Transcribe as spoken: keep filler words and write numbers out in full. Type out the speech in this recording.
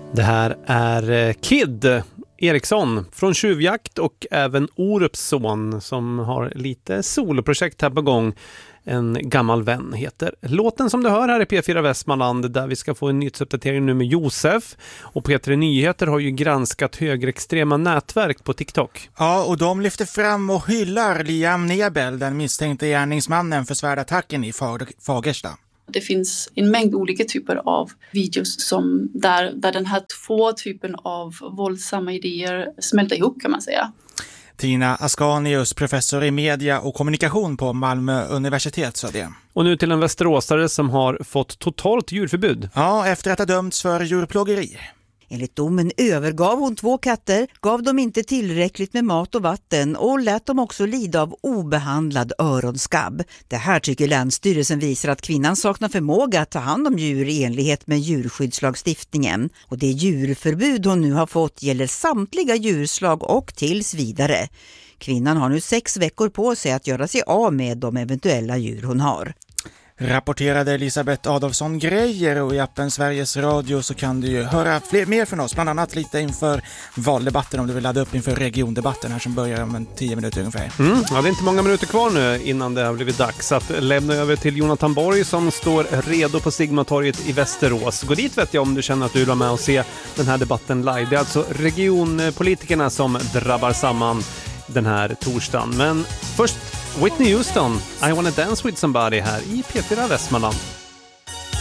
Det här är Kid Eriksson från Tjuvjakt och även Orups son som har lite soloprojekt här på gång. En gammal vän heter låten som du hör här i P fyra Västmanland, där vi ska få en nyhetsuppdatering nu med Josef. Och P tre Nyheter har ju granskat högerextrema nätverk på TikTok. Ja, och de lyfter fram och hyllar Liam Nebel, den misstänkte gärningsmannen för svärdattacken i Fagersta. Det finns en mängd olika typer av videos som där, där den här två typen av våldsamma idéer smälter ihop, kan man säga. Tina Ascanius, professor i media och kommunikation på Malmö universitet, sa det. Och nu till en västeråsare som har fått totalt djurförbud. Ja, efter att ha dömts för djurplågeri. Enligt domen övergav hon två katter, gav dem inte tillräckligt med mat och vatten och lät dem också lida av obehandlad öronskabb. Det här tycker Länsstyrelsen visar att kvinnan saknar förmåga att ta hand om djur i enlighet med djurskyddslagstiftningen. Och det djurförbud hon nu har fått gäller samtliga djurslag och tills vidare. Kvinnan har nu sex veckor på sig att göra sig av med de eventuella djur hon har. Rapporterade Elisabeth Adolfsson Grejer, och i appen Sveriges Radio så kan du ju höra fler, mer från oss, bland annat lite inför valdebatten om du vill ladda upp inför regiondebatten här som börjar om en tio minuter ungefär. Mm, ja, det är inte många minuter kvar nu innan det har blivit dags att lämna över till Jonathan Borg som står redo på Sigmatorget i Västerås. Gå dit vet jag om du känner att du vill vara med och se den här debatten live. Det är alltså regionpolitikerna som drabbar samman den här torsdagen. Men först Whitney Houston, I wanna dance with somebody här i P fyra Västmanland.